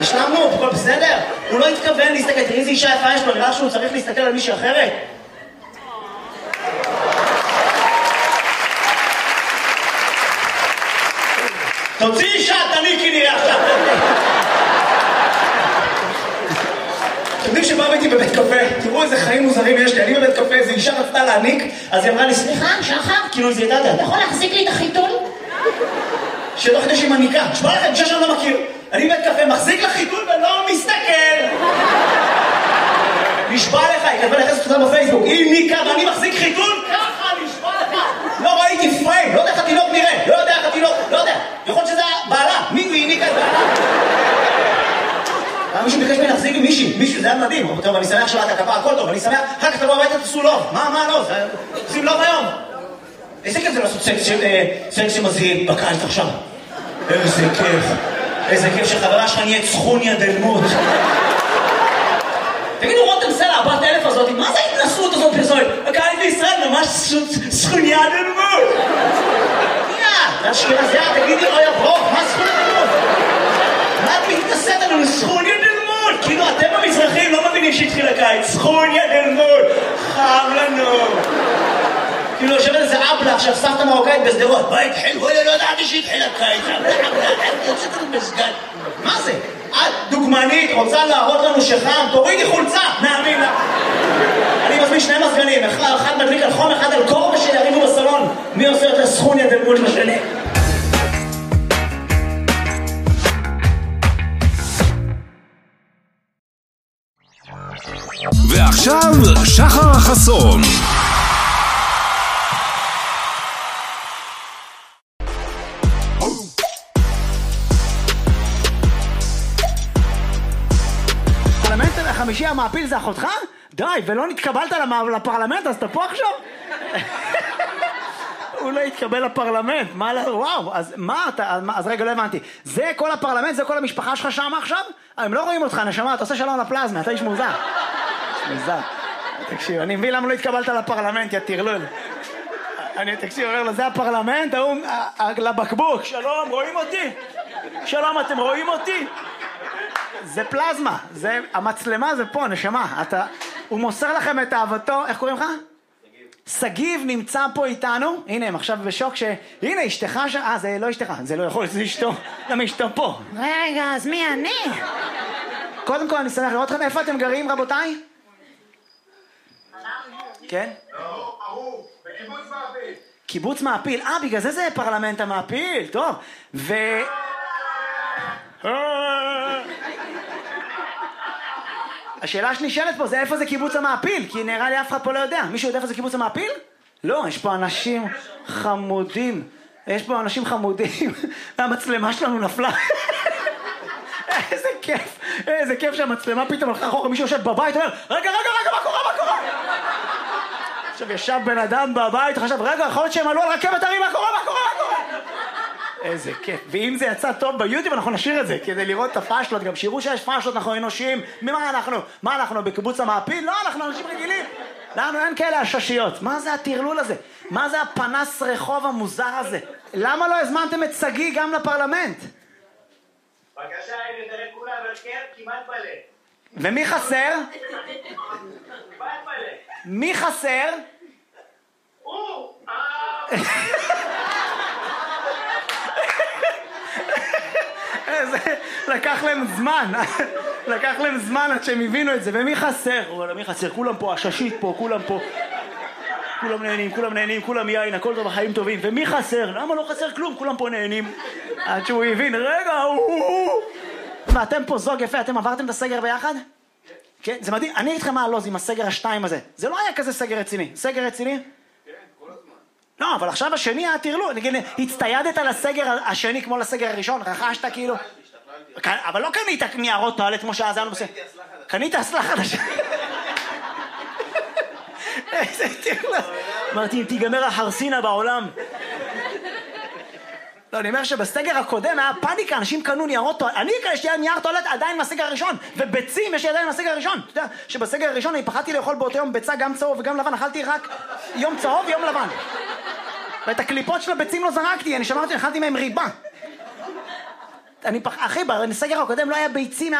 השלמנו, הכל בסדר? הוא לא התכוון להסתכל, תראי איזה אישה יפה יש לו, נראה שהוא צריך להסתכל על מישהי אחרת. תוציא אישה, תניקי נראה עכשיו. אתם יודעים שבאו איתי בבית קפה, תראו איזה חיים מוזרים יש לי, אני בבית קפה, איזו אישה רצתה להניק, אז היא אמרה לי, סליחה, שחר, כאילו זה ידעת, אתה יכול להחזיק לי את החיתול? שלא כדי שהיא מניקה, תשמע לכם, אישה שאני לא מכיר, אני בבית קפה, מחזיק לחיתול ולא מסתכל. נשבע לך, היא כתבה לחסת אותה בפייסבוק, היא ניקה ואני מחזיק חיתול, ככה, נשבע לך. לא ראיתי פריים, לא יודע איך התינוק נראה, לא יודע איך התינוק, לא יודע, יכול שזה בעלה, היא ניקה את בעלה. מישהו ביקש ממני להחזיק עם מישהו, זה היה מדהים. טוב, אני שמח שבאת הקפה, הכל טוב, אני שמח, אחר כך תבוא הביתה, תעשו לוב. מה לא? עושים לוב היום. איזה כיף זה לעשות סקס שמזהים בקיץ עכשיו. איזה כיף שחברה שלך נהיית סכוניה דלמות. תגידו, רותם סלע, הבת אלף הזאת, מה זה ההתנסות הזאת פרסומת? הקיץ בישראל ממש סכוניה דלמות. זה אשכנזיה, תגידי, אוי הברוק, מה סכוניה דלמות? מה את מתנסית לנו? סכוניה דלמות! כאילו אתם המזרחים לא מבינים שהתחיל הקיץ. סכוניה דלמות! חם לנו! כאילו יושבת איזה אבלה עכשיו סבתא מרוקאית בסדרות. מה התחיל? וואלה לא ידעתי שהתחיל הקיץ. יוצאת לנו בסגן. מה זה? את דוגמנית, רוצה להראות לנו שחם? תורידי חולצה! נאמין לה! אני מזמין שני מזגנים. אחד מדליק על חום, אחד על קור ושיריבו בסלון. מי עושה יותר סכוניה דלמות לשני? ועכשיו שחר חסון. פרלמנט החמישי המעפיל זה אחותך? די, ולא נתקבלת לפרלמנט, אז אתה פה עכשיו? הוא לא התקבל לפרלמנט, וואו, אז מה אתה, אז רגע, לא הבנתי. זה כל הפרלמנט, זה כל המשפחה שלך שם עכשיו? הם לא רואים אותך, נשמה, אתה עושה שלום לפלזמה, אתה איש מוזר. מוזר. תקשיב, אני מבין למה לא התקבלת לפרלמנט, יא תרלול. תקשיב, אומר לו, זה הפרלמנט, לבקבוק, שלום, רואים אותי? שלום, אתם רואים אותי? זה פלזמה, המצלמה זה פה, נשמה. הוא מוסר לכם את אהבתו, איך קוראים לך? סגיב נמצא פה איתנו, הנה הם עכשיו בשוק הנה אשתך זה לא אשתך, זה לא יכול, זה אשתו, למה אשתו פה? רגע, אז מי אני? קודם כל אני שמח לראות אתכם, איפה אתם גרים רבותיי? כן? לא, בקיבוץ מעפיל. קיבוץ מעפיל, בגלל זה פרלמנט המעפיל, טוב, השאלה שנשאלת פה זה איפה זה קיבוץ המעפיל, כי נראה לי אף אחד פה לא יודע. מישהו יודע איפה זה קיבוץ המעפיל? לא, יש פה אנשים חמודים. יש פה אנשים חמודים. והמצלמה שלנו נפלה. איזה כיף שהמצלמה פתאום הלכה אחורה. מישהו יושב בבית ואומר, רגע, מה קורה? עכשיו ישב בן אדם בבית, חשב, רגע, יכול להיות שהם עלו על רכבת הרים, מה קורה? איזה כיף. ואם זה יצא טוב ביוטיוב, אנחנו נשאיר את זה, כדי לראות את הפאשלות, גם שיראו שיש פאשלות, אנחנו אנושיים. מה אנחנו, בקיבוץ המעפיל? לא, אנחנו אנשים רגילים. לנו אין כאלה הששיות. מה זה הטרלול הזה? מה זה הפנס רחוב המוזר הזה? למה לא הזמנתם את סגי גם לפרלמנט? בבקשה, הנה, תראה כולה ברכב, כמעט מלא. ומי חסר? כמעט מלא. מי חסר? לקח להם זמן עד שהם הבינו את זה. ומי חסר? מי חסר? כולם פה, הששית פה, כולם פה, כולם נהנים, כולם יין, הכל טוב, החיים טובים. ומי חסר? למה לא חסר כלום? כולם פה נהנים. עד שהוא הבין, רגע, ואתם פה זוג יפה, אתם עברתם את הסגר ביחד? כן, זה מדהים. אני אגיד לכם מה הלוז עם הסגר השתיים הזה. זה לא היה כזה סגר רציני. סגר רציני? כן, כל הזמן. לא, אבל עכשיו השני היה תרלו. נגיד, הצטיידת על הסגר השני כמו לסגר הראשון, רכשת כאילו... אבל לא קנית ניירות טואלט כמו שאז היינו בסדר. קנית אסלה חדשה. איזה תרלו. אמרתי, אם תיגמר החרסינה בעולם. לא, אני אומר שבסגר הקודם היה פאניקה, אנשים קנו ניירות טואלט. אני יש לי נייר טואלט עדיין מהסגר הראשון, וביצים יש לי עדיין מהסגר הראשון. אתה יודע שבסגר הראשון אני פחדתי לאכול באותו יום ביצה גם צהוב וגם לבן, אכלתי רק יום צהוב ויום לבן. ואת הקליפות של הביצים לא זרקתי, אני שמרתי, אכלתי מהם ריבה. אחי, בסגר הקודם לא היה ביצים